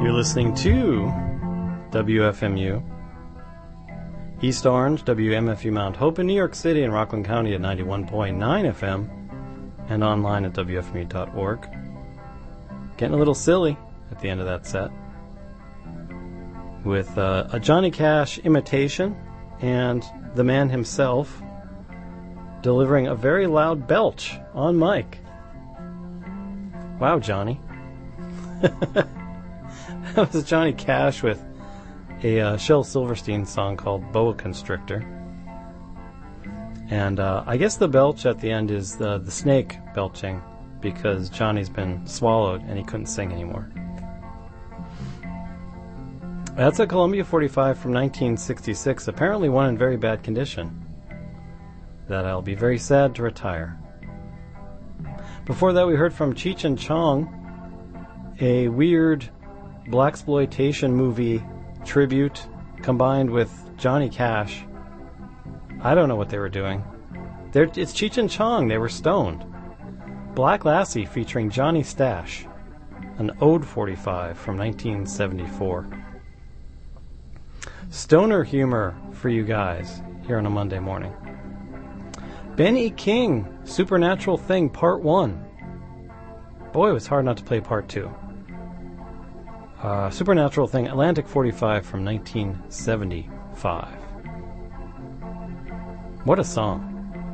You're listening to WFMU, East Orange, WMFU Mount Hope in New York City and Rockland County at 91.9 FM and online at WFMU.org. Getting a little silly at the end of that set with a Johnny Cash imitation and the man himself delivering a very loud belch on mic. Wow, Johnny. That was Johnny Cash with a Shel Silverstein song called Boa Constrictor. And I guess the belch at the end is the snake belching because Johnny's been swallowed and he couldn't sing anymore. That's a Columbia 45 from 1966, apparently one in very bad condition, that I'll be very sad to retire. Before that we heard from Cheech and Chong, a weird blaxploitation movie tribute combined with Johnny Cash. I don't know what they were doing. It's Cheech and Chong, they were stoned. Black Lassie featuring Johnny Stash, an Ode 45 from 1974. Stoner humor for you guys here on a Monday morning. Ben E. King, Supernatural Thing, Part 1. Boy, it was hard not to play Part 2. Supernatural Thing, Atlantic 45 from 1975. What a song.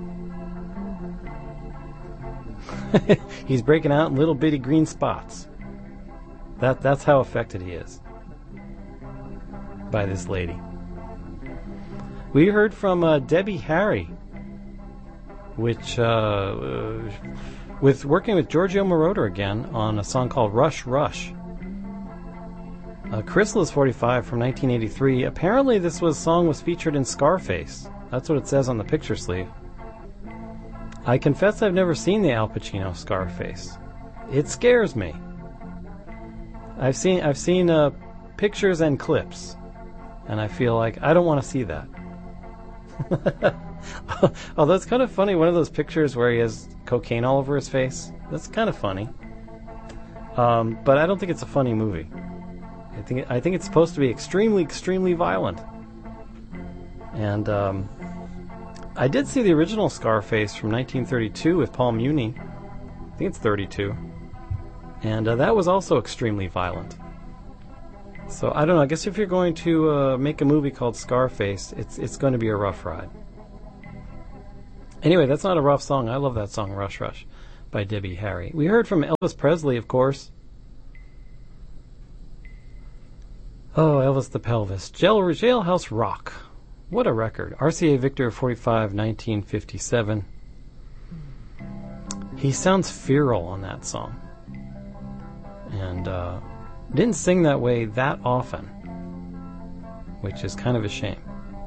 He's breaking out in little bitty green spots. That's how affected he is by this lady. We heard from Debbie Harry, which with working with Giorgio Moroder again on a song called Rush Rush. Chrysalis 45 from 1983. Apparently this song was featured in Scarface. That's what it says on the picture sleeve. I confess I've never seen the Al Pacino Scarface. It scares me. I've seen pictures and clips, and I feel like I don't want to see that. Although it's kind of funny, one of those pictures where he has cocaine all over his face. That's kind of funny. But I don't think it's a funny movie. I think it's supposed to be extremely, extremely violent. And I did see the original Scarface from 1932 with Paul Muni. I think it's 32. And that was also extremely violent. So I don't know. I guess if you're going to make a movie called Scarface, it's going to be a rough ride. Anyway, that's not a rough song. I love that song, Rush Rush, by Debbie Harry. We heard from Elvis Presley, of course. Oh, Elvis the Pelvis. Jailhouse Rock. What a record. RCA Victor 45, 1957. He sounds feral on that song. And didn't sing that way that often, which is kind of a shame.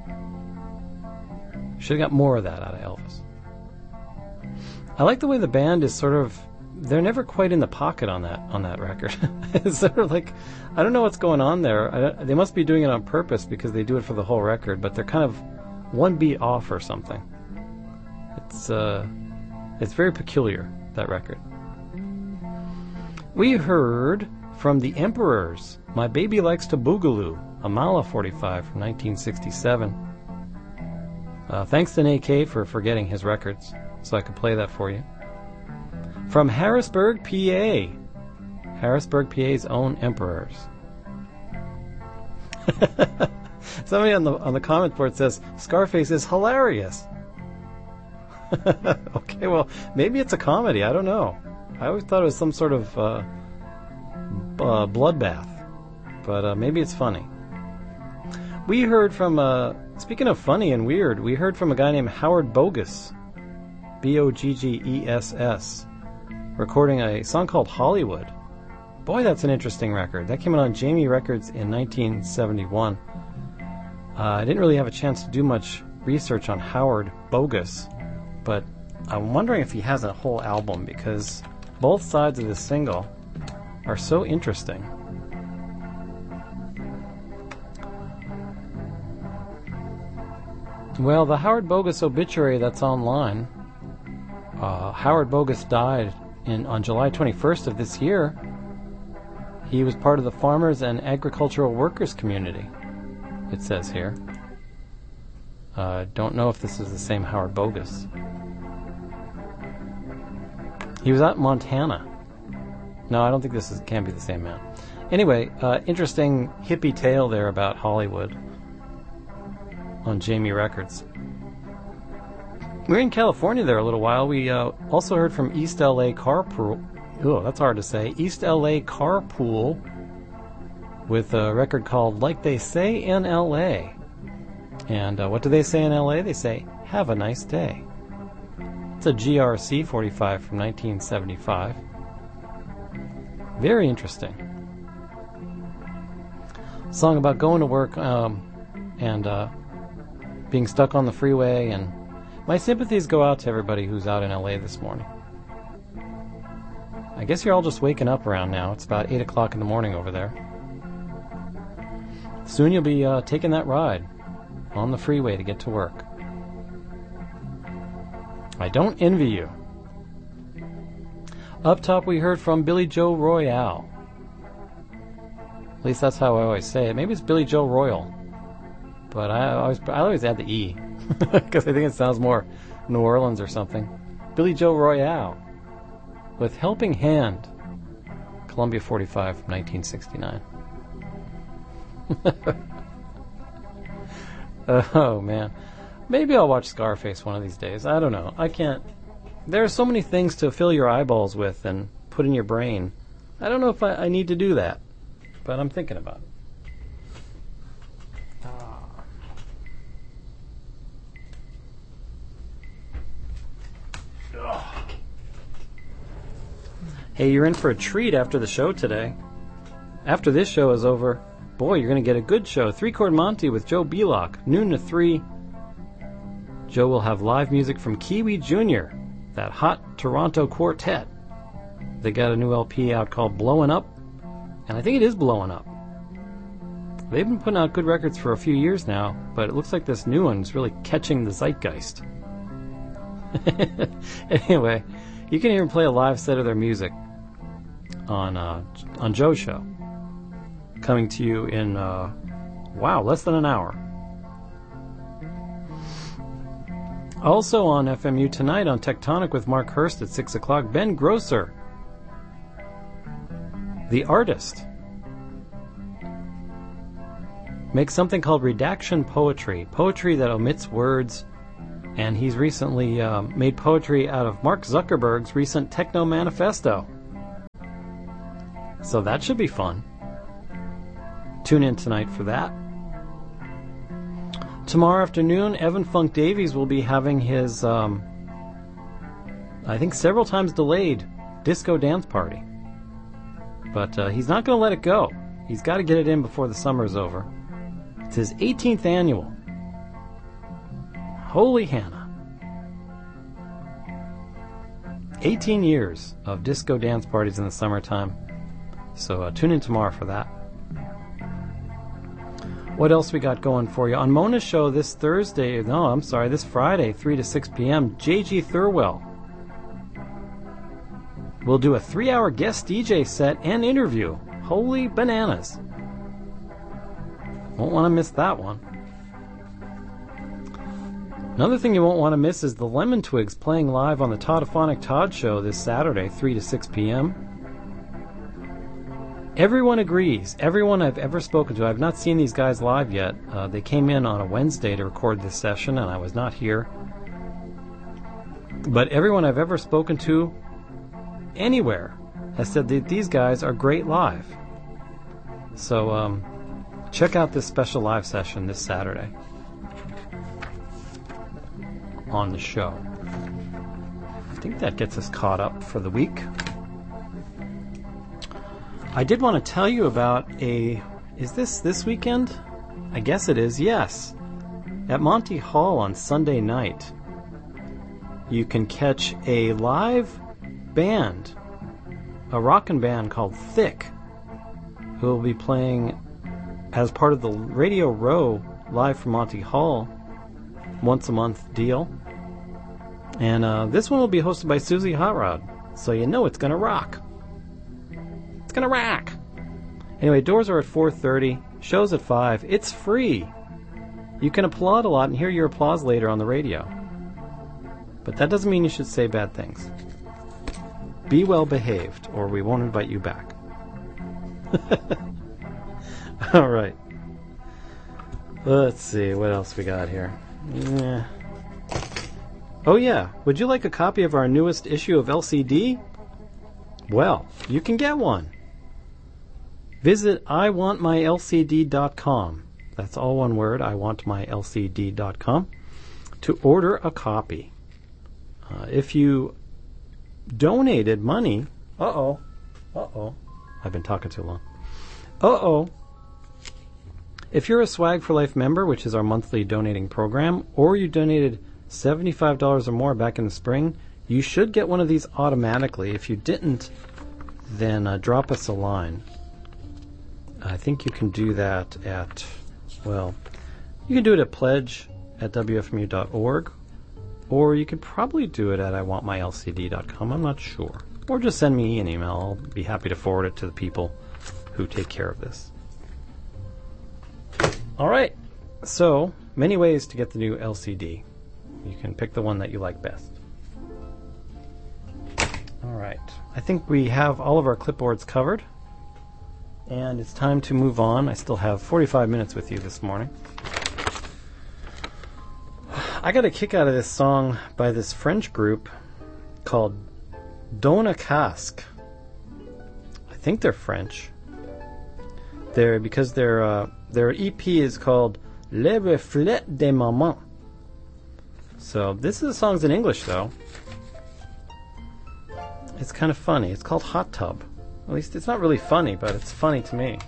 Should have got more of that out of Elvis. I like the way the band is sort of, they're never quite in the pocket on that record. It's sort of like, I don't know what's going on there. They must be doing it on purpose because they do it for the whole record, but they're kind of one beat off or something. It's very peculiar, that record. We heard from The Emperors, My Baby Likes to Boogaloo, a Mala 45 from 1967. Thanks to Nate for getting his records, so I could play that for you. From Harrisburg, PA. Harrisburg, PA's own Emperors. Somebody on the comment board says, Scarface is hilarious. Okay, well, maybe it's a comedy. I don't know. I always thought it was some sort of bloodbath. But maybe it's funny. We heard from, speaking of funny and weird, we heard from a guy named Howard Bogus. Boggess. Recording a song called Hollywood. Boy, that's an interesting record. That came out on Jamie Records in 1971. I didn't really have a chance to do much research on Howard Bogus, but I'm wondering if he has a whole album because both sides of this single are so interesting. Well, the Howard Bogus obituary that's online, Howard Bogus died on July 21st of this year. He was part of the farmers and agricultural workers community, it says here. Don't know if this is the same Howard Bogus. He was out in Montana. No, I don't think can't be the same man. Anyway, interesting hippie tale there about Hollywood on Jamie Records. We were in California there a little while. We also heard from East LA Carpool. Oh, that's hard to say. East LA Carpool with a record called Like They Say in LA. And what do they say in LA? They say, have a nice day. It's a GRC 45 from 1975. Very interesting. Song about going to work and being stuck on the freeway, and my sympathies go out to everybody who's out in LA this morning. I guess you're all just waking up around now. It's about 8 o'clock in the morning over there. Soon you'll be taking that ride on the freeway to get to work. I don't envy you. Up top we heard from Billy Joe Royale. At least that's how I always say it. Maybe it's Billy Joe Royal. But I always add the E. Because I think it sounds more New Orleans or something. Billy Joe Royale with Helping Hand. Columbia 45 from 1969. Oh, man. Maybe I'll watch Scarface one of these days. I don't know. I can't. There are so many things to fill your eyeballs with and put in your brain. I don't know if I need to do that. But I'm thinking about it. Hey, you're in for a treat after the show today. After this show is over, boy, you're going to get a good show. 3 Chord Monty with Joe Belock, noon to 3. Joe will have live music from Kiwi Jr., that hot Toronto quartet. They got a new LP out called Blowin' Up, and I think it is blowing up. They've been putting out good records for a few years now, but it looks like this new one's really catching the zeitgeist. Anyway, you can even play a live set of their music on Joe's show, coming to you in less than an hour. Also on FMU tonight on Tectonic with Mark Hurst at 6 o'clock, Ben Grosser, the artist, makes something called redaction poetry that omits words, and he's recently made poetry out of Mark Zuckerberg's recent Techno Manifesto. So that should be fun. Tune in tonight for that. Tomorrow afternoon, Evan Funk Davies will be having his, I think several times delayed, disco dance party. But he's not going to let it go. He's got to get it in before the summer's over. It's his 18th annual. Holy Hannah. 18 years of disco dance parties in the summertime. So tune in tomorrow for that. What else we got going for you? On Mona's show this this Friday, 3 to 6 p.m., J.G. Thurwell will do a 3-hour guest DJ set and interview. Holy bananas. Won't want to miss that one. Another thing you won't want to miss is the Lemon Twigs playing live on the Toddophonic Todd Show this Saturday, 3 to 6 p.m. Everyone agrees. Everyone I've ever spoken to. I've not seen these guys live yet. They came in on a Wednesday to record this session, and I was not here. But everyone I've ever spoken to anywhere has said that these guys are great live. So check out this special live session this Saturday on the show. I think that gets us caught up for the week. I did want to tell you about is this weekend? I guess it is, yes. At Monty Hall on Sunday night, you can catch a live band, a rockin' band called Thick, who will be playing as part of the Radio Row Live from Monty Hall once a month deal. And this one will be hosted by Susie Hot Rod, so you know it's gonna rock. It's gonna rock. Anyway, doors are at 4:30. Show's at 5. It's free. You can applaud a lot and hear your applause later on the radio. But that doesn't mean you should say bad things. Be well behaved, or we won't invite you back. All right. Let's see, what else we got here? Yeah. Oh yeah, would you like a copy of our newest issue of LCD? Well, you can get one. Visit iwantmylcd.com. That's all one word, iwantmylcd.com, to order a copy. If you donated money... Uh-oh. I've been talking too long. If you're a Swag for Life member, which is our monthly donating program, or you donated $75 or more back in the spring, you should get one of these automatically. If you didn't, then drop us a line. I think you can do that at, well, you can do it at pledge@wfmu.org, or you could probably do it at iwantmylcd.com. I'm not sure. Or just send me an email. I'll be happy to forward it to the people who take care of this. All right. So, many ways to get the new LCD. You can pick the one that you like best. All right. I think we have all of our clipboards covered. And it's time to move on. I still have 45 minutes with you this morning. I got a kick out of this song by this French group called Dona Casque. I think they're French. Because their EP is called Le Reflet de Maman. So this is the song's in English though. It's kind of funny. It's called Hot Tub. At least it's not really funny, but it's funny to me.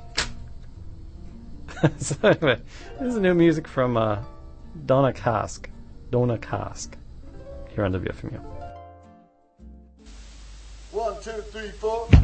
So anyway, this is new music from Dona Casque. Dona Casque. Here on WFMU. 1, 2, 3, 4.